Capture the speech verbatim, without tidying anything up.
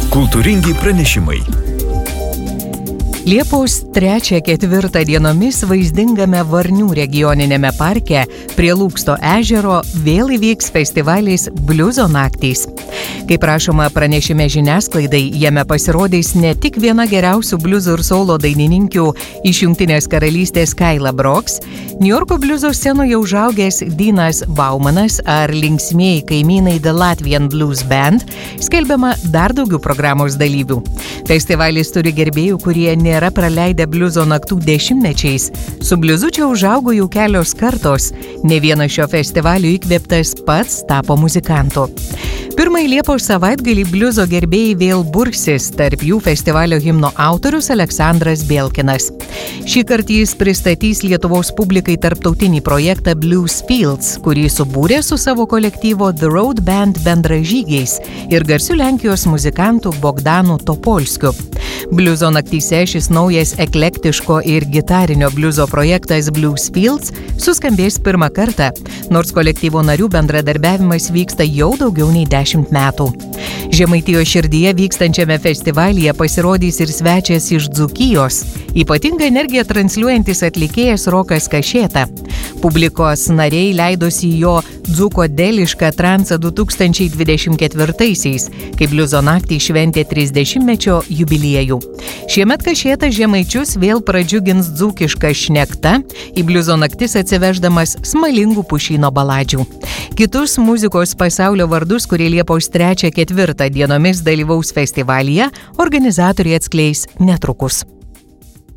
Kultūringi pranešimai. Liepos trečią ketvirtą dienomis vaizdingame Varnių regioniniame parke prie Lūksto ežero vėl įvyks festivalis Bliuzo naktys. Kaip rašoma pranešime žiniasklaidai, jame pasirodys ne tik viena geriausių bliuzo ir solo dainininkių iš Jungtinės karalystės Kyla Brooks, Niujorko bliuzo scenoje užaugęs Deanas Baumanas ar linksmieji kaimynai The Latvian Blues Band, skelbiama dar daugiau programos dalyvių. Festivalis turi gerbėjų, kurie nėra praleidę bliuzo naktų dešimtmečiais. Su bliuzu čia užaugo jau kelios kartos. Ne vienas šio festivalio įkvėptas pats tapo muzikantu. Pirmąjį Liepos savaitgalį bliuzo gerbėjai vėl bursis, tarp jų festivalio himno autorius Aleksandras Belkinas. Šį kartą jis pristatys Lietuvos publikai tarptautinį projektą Blues Fields, kurį subūrė su savo kolektyvo The Road Band bendražygiais ir garsiu Lenkijos muzikantu Bogdanu Topolskiu. Bliuzo naktyse šis naujas eklektiško ir gitarinio bliuzo projektas Blues Fields suskambės pirmą kartą, nors kolektyvo narių bendradarbiavimas vyksta jau daugiau nei dešimt metų. Žemaitijos širdyje vykstančiame festivalyje pasirodys ir svečias iš Dzūkijos, ypatingą energiją transliuojantis atlikėjas Rokas Kašėta. Publikos nariai leidosi į jo dzūkodelišką transą du tūkstančiai dvidešimt ketvirtaisiais, kai bliuzo naktį šventė trisdešimtmečio jubiliejų. Šiemet Kašėta žemaičius vėl pradžiugins dzūkišką šnektą, į bliuzo naktis atsiveždamas smalingų pušyno baladžių. Kitus muzikos pasaulio vardus, kurie Liepos trečią ketvirtą dienomis dalyvaus festivalyje, organizatoriai atskleis netrukus.